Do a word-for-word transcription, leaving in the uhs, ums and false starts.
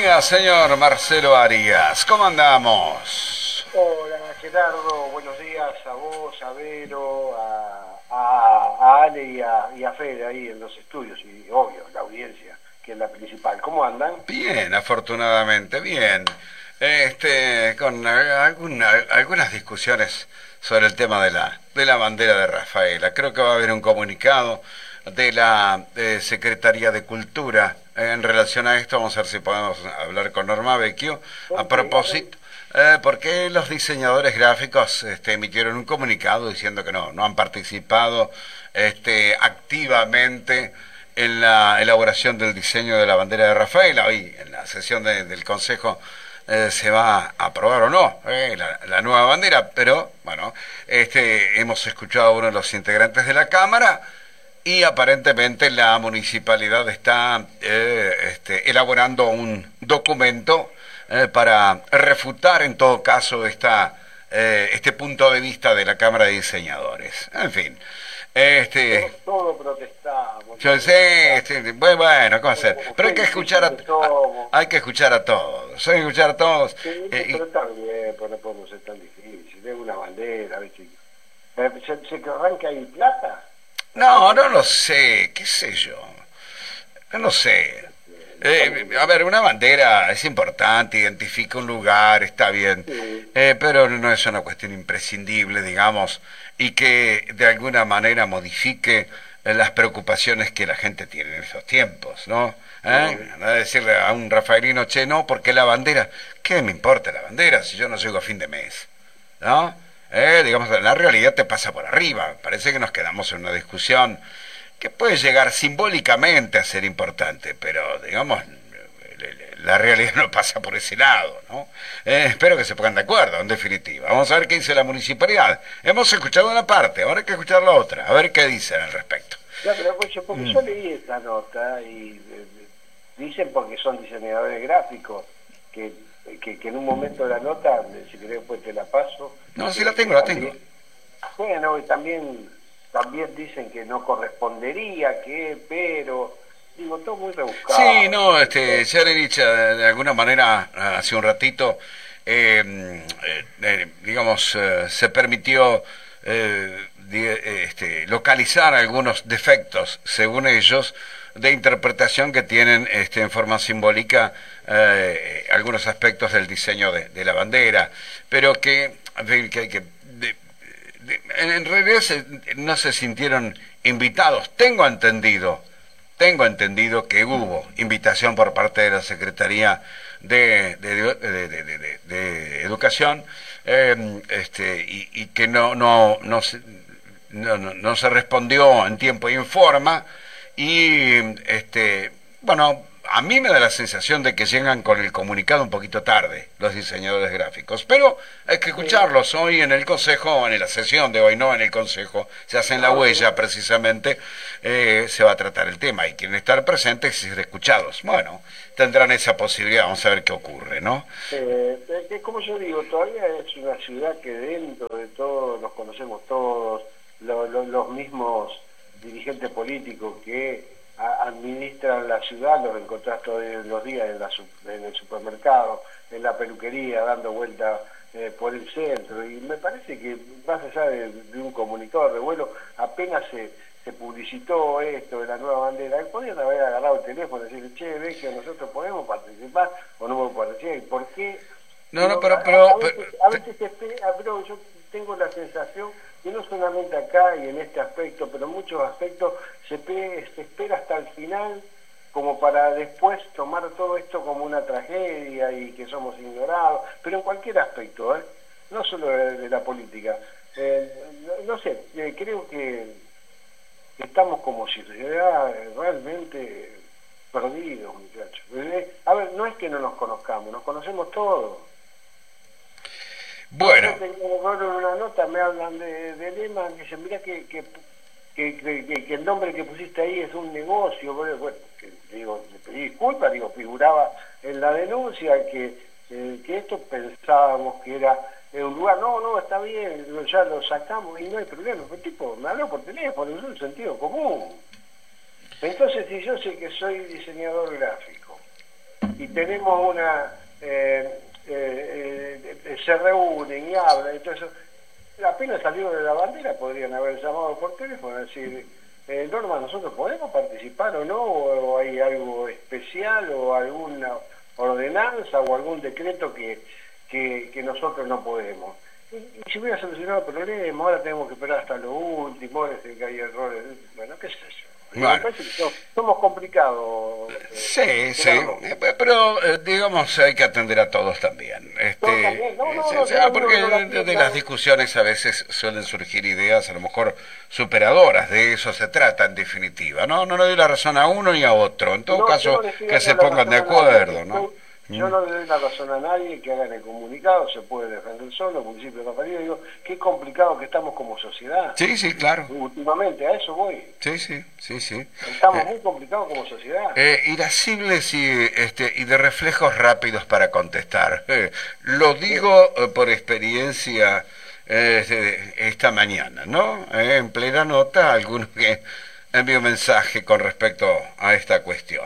días, señor Marcelo Arias. ¿Cómo andamos? Hola, Gerardo. Buenos días a vos, a Vero, a, a, a Ale y a, y a Fede ahí en los estudios. Y obvio, la audiencia, que es la principal. ¿Cómo andan? Bien, afortunadamente, bien. Este, con alguna, algunas discusiones sobre el tema de la, de la bandera de Rafaela. Creo que va a haber un comunicado de la eh, Secretaría de Cultura en relación a esto. Vamos a ver si podemos hablar con Norma Vecchio a propósito, eh, porque los diseñadores gráficos este, emitieron un comunicado diciendo que no, no han participado este, activamente en la elaboración del diseño de la bandera de Rafaela. Hoy en la sesión de, del Consejo eh, se va a aprobar o no eh, la, la nueva bandera, pero bueno, este, hemos escuchado a uno de los integrantes de la Cámara y aparentemente la municipalidad está eh, este, elaborando un documento eh, para refutar en todo caso esta, eh, este punto de vista de la Cámara de Diseñadores. En fin. Este, todo, todo protestamos. Yo sé, este, bueno, bueno, ¿cómo hacer? Pero hay que escuchar a, a, hay que escuchar a todos, hay que escuchar a todos. Sí, eh, pero está bien, pues no podemos ser tan difíciles. Es una bandera, ¿viste? ¿Se, se querrán que hay plata? No, no lo sé, qué sé yo, no lo sé. Eh, a ver, una bandera es importante, identifica un lugar, está bien, Sí. eh, pero no es una cuestión imprescindible, digamos, y que de alguna manera modifique eh, las preocupaciones que la gente tiene en esos tiempos, ¿no? ¿Eh? No decirle a un rafaelino, che, no, porque la bandera, ¿qué me importa la bandera si yo no llego a fin de mes? ¿No? Eh, digamos, la realidad te pasa por arriba. Parece que nos quedamos en una discusión que puede llegar simbólicamente a ser importante, pero digamos, la realidad no pasa por ese lado, ¿no? Eh, espero que se pongan de acuerdo, en definitiva. Vamos a ver qué dice la municipalidad. Hemos escuchado una parte, ahora hay que escuchar la otra, a ver qué dicen al respecto. No, pero pues yo, porque Mm. yo leí esta nota y eh, dicen porque son diseñadores gráficos que, que, que en un momento de la nota, si querés después te la paso. No, sí eh, la tengo, la también, tengo. Bueno, y también, también dicen que no correspondería, que, pero, digo, todo muy rebuscado. Sí, no, este, ya le he dicho de alguna manera hace un ratito, eh, eh, digamos, eh, se permitió eh, di- este, localizar algunos defectos, según ellos, de interpretación que tienen este, en forma simbólica eh, algunos aspectos del diseño de, de la bandera, pero que, en fin, que, que de- de- en realidad se- no se sintieron invitados, tengo entendido. Tengo entendido que hubo invitación por parte de la Secretaría de, de, de, de, de, de- de Educación eh, este, y, y que no, no, no, se, no, no, no se respondió en tiempo y en forma y este, bueno, a mí me da la sensación de que llegan con el comunicado un poquito tarde los diseñadores gráficos, pero hay que escucharlos hoy en el consejo, en la sesión de hoy, no en el consejo, se hace en la huella precisamente, eh, se va a tratar el tema y quieren estar presentes y ser escuchados. Bueno, tendrán esa posibilidad, vamos a ver qué ocurre, ¿no? Eh, es como yo digo, todavía es una ciudad que dentro de todo nos conocemos todos, lo, lo, los mismos dirigentes políticos que a, administran la ciudad, los encontrás todos los días en, la, en el supermercado, en la peluquería, dando vuelta eh, por el centro, y me parece que más allá de, de un comunicado de vuelo, apenas se, se publicitó esto de la nueva bandera, podrían haber agarrado el teléfono y decir, che, ve que nosotros podemos participar o no podemos participar, ¿y por qué? No, no, Pero, pero... a, pero, a pero veces, a veces se espera, pero yo tengo la sensación que no solamente acá y en este aspecto, pero en muchos aspectos se, pe, se espera hasta el final como para después tomar todo esto como una tragedia y que somos ignorados, pero en cualquier aspecto, ¿eh? No solo de, de la política. Eh, no, no sé, eh, creo que estamos como sociedad realmente perdidos, muchachos. Eh, a ver, no es que no nos conozcamos, nos conocemos todos. Bueno. En una nota me hablan de, de Lema, me dicen, mira que, que, que, que, que el nombre que pusiste ahí es un negocio. Bueno, que, digo, le pedí disculpas, digo, figuraba en la denuncia que, eh, que esto pensábamos que era un lugar, no, no, está bien, ya lo sacamos y no hay problema. El tipo me habló por teléfono, es un sentido común. Entonces, si yo sé que soy diseñador gráfico y tenemos una... Eh, eh, eh, se reúnen y hablan, entonces apenas salieron de la bandera podrían haber llamado por teléfono, es decir, eh, Norma, ¿nosotros podemos participar o no? ¿O, o hay algo especial o alguna ordenanza o algún decreto que, que, que nosotros no podemos? Y, y si hubiera solucionado el problema, ahora tenemos que esperar hasta lo último, ahora que hay errores, bueno, qué sé yo. Bueno. Somos complicados. Sí, sí, pero eh, digamos hay que atender a todos también. Este, no, no, sí, no, o sea, no, porque no, no, no, de, de no, las no. discusiones a veces suelen surgir ideas a lo mejor superadoras, de eso se trata en definitiva. No, no le doy la razón a uno y a otro, en todo No, caso yo no le estoy que dando se la pongan de razón a nadie. acuerdo, ¿no? Yo, yo no le doy la razón a nadie, que hagan el comunicado, se puede defender solo, el municipio de Caparillo, digo, qué complicado que estamos como sociedad. Sí, sí, claro. Últimamente, a eso voy. Sí, sí, sí, sí. Estamos Eh, muy complicados como sociedad. Eh, irascibles y, este, y de reflejos rápidos para contestar. Eh, lo digo eh, por experiencia eh, de- esta mañana, ¿no? Eh, en plena nota, alguno que envió mensaje con respecto a esta cuestión.